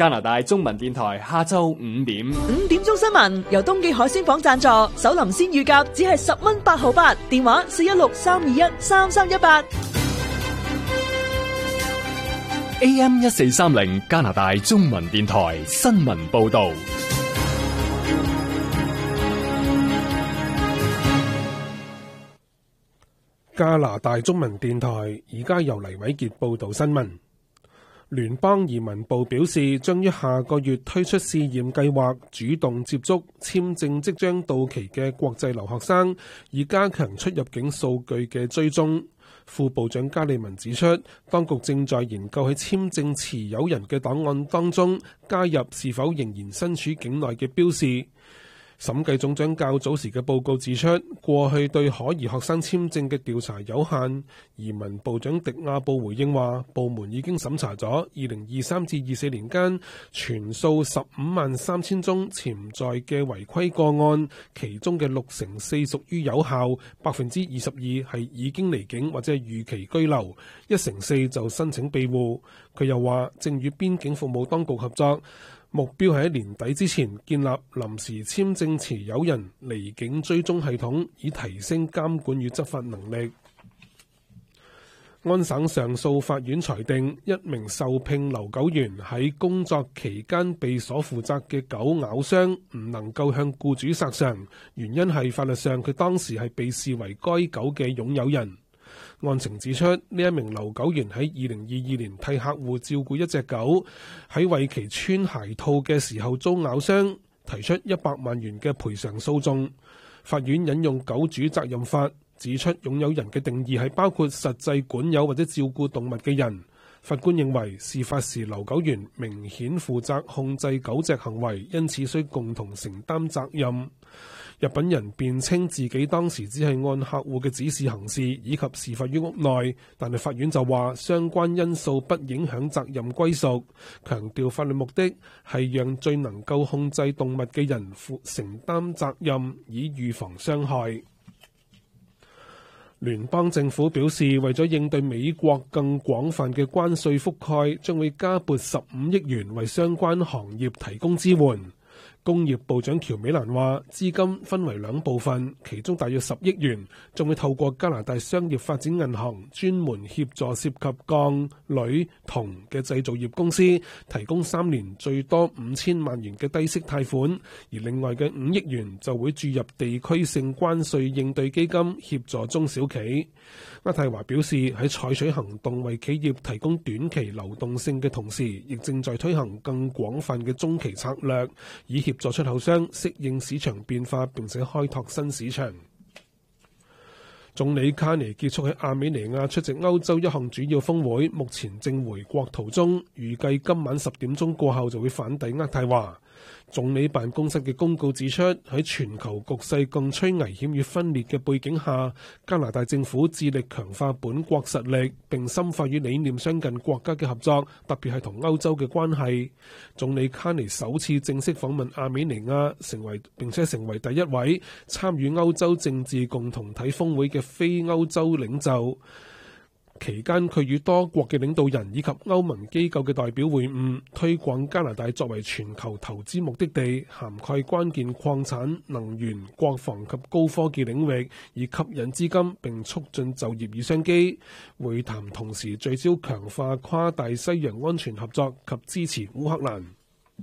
加拿大中文電台下晝5點。 5點鐘新聞由東記海鮮舫贊助，首林鮮乳鴿只係10蚊8毫8，電話416-321-3318。 AM 1430加拿大中文電台新聞報道。 加拿大中文電台而家由黎偉傑報道新聞。聯邦移民部表示，將於下個月推出試驗計劃，主動接觸簽證即將到期嘅國際留學生，以加強出入境數據嘅追蹤。副部長加利文指出，當局正在研究喺簽證持有人嘅檔案當中加入是否仍然身處境內嘅標示。審計總長較早時嘅報告指出，過去對可疑學生簽證嘅調查有限。移民部長迪亞布回應話，部門已經審查咗2023至24年間全數153,000宗潛在嘅違規個案，其中嘅64%屬於有效，22%係已經離境或者預期居留，1%就申請庇護。佢又話，正與邊境服務當局合作，目標係喺年底之前建立臨時簽證持有人離境追蹤系統，以提升監管與執法能力。安省上訴法院裁定，一名受聘留狗員喺工作期間被所負責嘅狗咬傷，唔能夠向僱主索償，原因係法律上佢當時係被視為該狗嘅擁有人。案情指出，呢一名留狗員喺2022年替客戶照顧一隻狗，喺為其穿鞋套嘅時候遭咬傷，提出100萬元嘅賠償訴訟。法院引用狗主責任法，指出擁有人嘅定義係包括實際管有或者照顧動物嘅人。法官認為事發時留狗員明顯負責控制狗隻行為，因此需共同承擔責任。日本人辯稱自己當時只係按客戶嘅指示行事，以及事發於屋內，但係法院就話相關因素不影響責任歸屬，強調法律目的係讓最能夠控制動物嘅人承擔責任，以預防傷害。聯邦政府表示，為咗應對美國更廣泛嘅關稅覆蓋，將會加撥15億元為相關行業提供支援。工業部長喬美蘭話，資金分為2部分，其中大約10億元仲會透過加拿大商業發展銀行專門協助涉及鋼、鋁、銅嘅製造業公司，提供3年最多5000萬元嘅低息貸款，而另外嘅5億元就會注入地區性關稅應對基金，協助中小企。渥太華表示，喺採取行動為企業提供短期流動性嘅同時，亦正在推行更廣泛嘅中期策略，以協助出口商適應市場變化，並且開拓新市場。總理卡尼結束喺亞美尼亞出席歐洲一項主要峰會，目前正回國途中，預計今晚10點鐘過後就會返抵渥太華。總理辦公室嘅公告指出，喺全球局勢更趨危險與分裂嘅背景下，加拿大政府致力強化本國實力，並深化與理念相近國家嘅合作，特別係同歐洲嘅關係。總理卡尼首次正式訪問亞美尼亞，並且成為第一位參與歐洲政治共同體峰會嘅非歐洲領袖。期間，佢與多國嘅領導人以及歐盟機構嘅代表會晤，推廣加拿大作為全球投資目的地，涵蓋關鍵礦產、能源、國防及高科技領域，以吸引資金並促進就業與商機。會談同時聚焦強化跨大西洋安全合作及支持烏克蘭。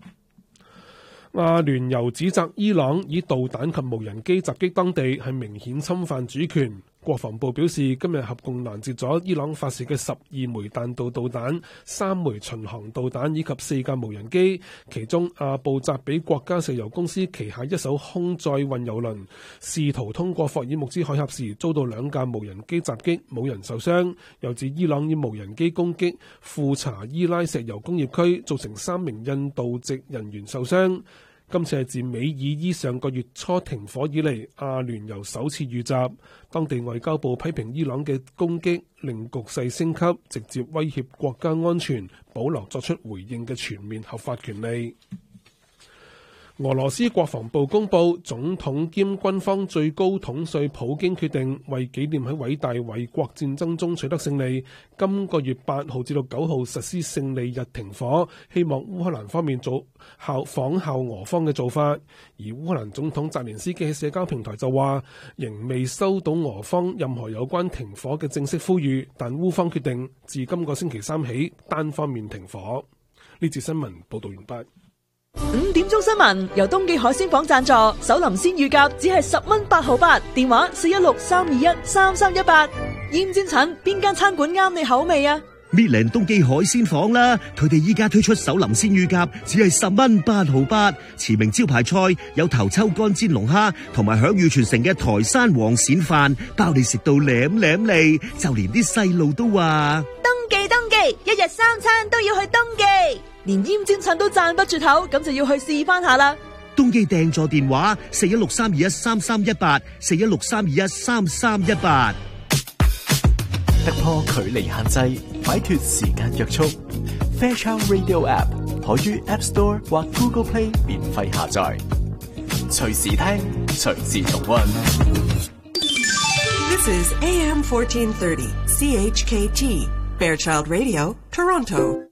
阿聯酋指責伊朗以導彈及無人機襲擊當地係明顯侵犯主權。國防部表示，今日合共攔截咗伊朗發射嘅12枚彈道導彈、3枚巡航導彈以及4架無人機。其中，阿布扎比國家石油公司旗下一艘空載運油輪試圖通過霍爾木茲海峽時，遭到2架無人機襲擊，冇人受傷。又指伊朗以無人機攻擊庫查伊拉石油工業區，造成3名印度籍人員受傷。今次係自美爾伊上個月初停火以嚟，阿聯酋首次遇襲。當地外交部批評伊朗嘅攻擊令局勢升級，直接威脅國家安全，保留作出回應嘅全面合法權利。 俄羅斯國防部公布，總統兼軍方最高統帥普京決定為紀念喺偉大衛國戰爭中取得勝利，今個月8號至到9號實施勝利日停火，希望烏克蘭方面仿效俄方嘅做法。而烏克蘭總統澤連斯基喺社交平台就話，仍未收到俄方任何有關停火嘅正式呼籲，但烏方決定自今個星期3起單方面停火。呢節新聞報道完畢。 5點鐘新聞由東記海鮮舫贊助，手林鮮乳鴿只係10蚊8毫8，電話416-321-3318。煙煎橙邊間餐館啱你口味啊？ 搣靚東記海鮮舫啦，佢哋依家推出手林鮮乳鴿，只係10蚊8毫8。馳名招牌菜有頭抽乾煎龍蝦，同埋享譽傳承嘅台山黃鱔飯，包你食到舐舐脷，就連啲細路都話東記，一日3餐都要去東記。連煙煎襯都讚不絕口，咁就要去試翻下啦。 東記訂座電話416-321-3318 416-321-3318。 突破距離限制，擺脫時間約束。Fairchild Radio App 可於 App Store 或 Google Play 免費下載，隨時聽，隨時重溫。 This is AM 1430 CHKT Fairchild Radio, Toronto.